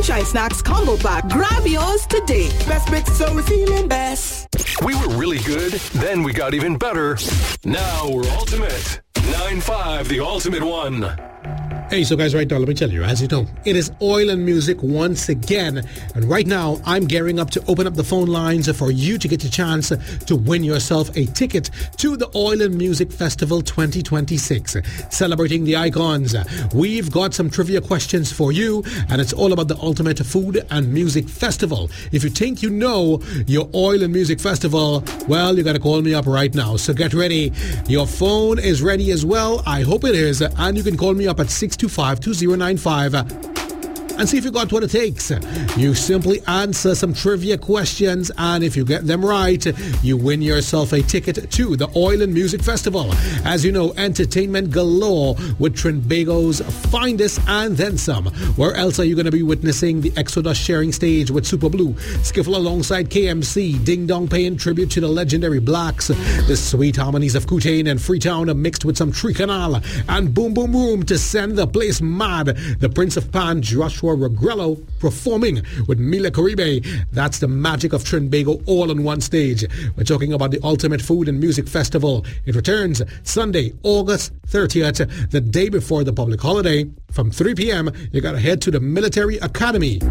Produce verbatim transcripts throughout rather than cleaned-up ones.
Shine Snacks Combo Pack. Grab yours today. Best mix, so we're feeling best. We were really good, then we got even better. Now we're ultimate. nine five, the ultimate one. Hey, so guys, right now, let me tell you, as you know, it is Oil and Music once again. And right now, I'm gearing up to open up the phone lines for you to get your chance to win yourself a ticket to the Oil and Music Festival twenty twenty-six. Celebrating the icons, we've got some trivia questions for you, and it's all about the Ultimate Food and Music Festival. If you think you know your Oil and Music Festival, well, you got to call me up right now. So get ready. Your phone is ready as well. I hope it is. And you can call me up at six two five, two zero nine five and see if you got what it takes. You simply answer some trivia questions, and if you get them right, you win yourself a ticket to the Oil and Music Festival. As you know, entertainment galore with Trinbago's finest and then some. Where else are you going to be witnessing the Exodus sharing stage with Super Blue, Skiffle alongside K M C, Ding Dong paying tribute to the legendary Blacks, the sweet harmonies of Kootain and Freetown mixed with some Tricanal, and Boom Boom Boom to send the place mad. The Prince of Pan, Joshua Regrello, performing with Mila Caribe. That's the magic of Trinbago all on one stage. We're talking about the Ultimate Food and Music Festival. It returns Sunday, August thirtieth, the day before the public holiday. From three p.m., you gotta head to the Military Academy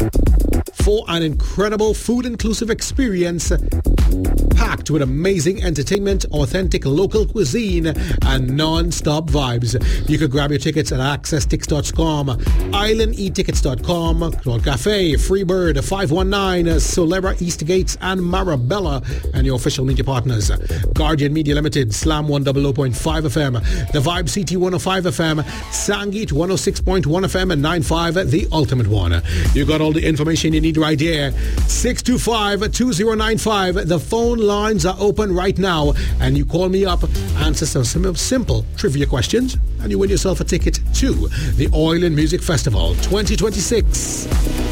for an incredible food-inclusive experience packed with amazing entertainment, authentic local cuisine, and non-stop vibes. You could grab your tickets at access tix dot com, island e tickets dot com, Claude Cafe, Freebird, five one nine, Solera, Eastgates, and Marabella, and your official media partners. Guardian Media Limited, Slam one hundred point five F M, The Vibe C T one oh five F M, Sangeet one oh six point one F M, and nine five, the ultimate one. You got all the information you need right here. six two five, two zero nine five. The phone lines are open right now, and you call me up, answer some simple, simple trivia questions, and you win yourself a ticket to the Oil and Music Festival twenty twenty-six.